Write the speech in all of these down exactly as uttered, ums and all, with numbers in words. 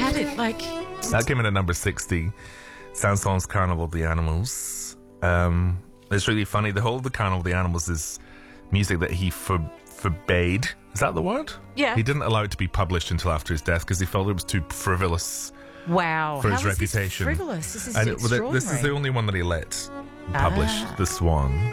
had it like... That came in at number sixty. Sanson's Carnival of the Animals. Um, it's really funny. The whole of the Carnival of the Animals is music that he for, forbade. Is that the word? Yeah. He didn't allow it to be published until after his death because he felt it was too frivolous. Wow. For How his is this reputation. frivolous? This is And it- extraordinary. this is the only one that he let publish, Ah. The Swan.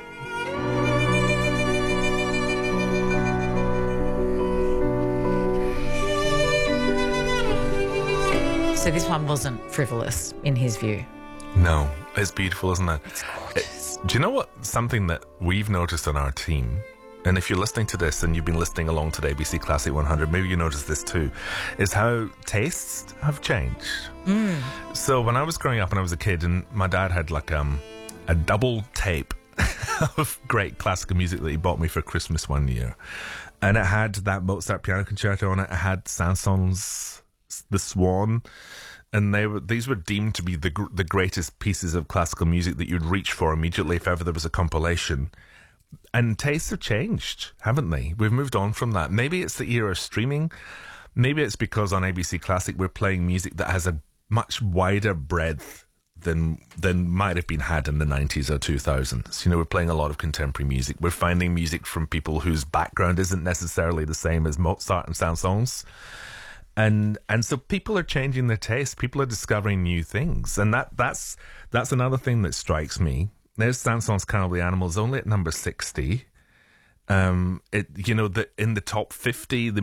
So this one wasn't frivolous in his view. No, it's beautiful, isn't it? It's gorgeous. Do you know what? Something that we've noticed on our team, and if you're listening to this and you've been listening along to the A B C Classic one hundred, maybe you noticed this too, is how tastes have changed. Mm. So when I was growing up and I was a kid, and my dad had like um, a double tape of great classical music that he bought me for Christmas one year. And it had that Mozart piano concerto on it. It had Saint-Saëns' The Swan. And they were, these were deemed to be the gr- the greatest pieces of classical music that you'd reach for immediately if ever there was a compilation. And tastes have changed, haven't they? We've moved on from that. Maybe it's the era of streaming. Maybe it's because on A B C Classic we're playing music that has a much wider breadth than than might have been had in the nineties or two thousands. You know, we're playing a lot of contemporary music. We're finding music from people whose background isn't necessarily the same as Mozart and Saint-Saëns. And and so people are changing their taste. People are discovering new things. And that that's that's another thing that strikes me. There's Saint-Saëns' Carnival of the Animals, only at number sixty. Um, it you know, the in the top fifty, the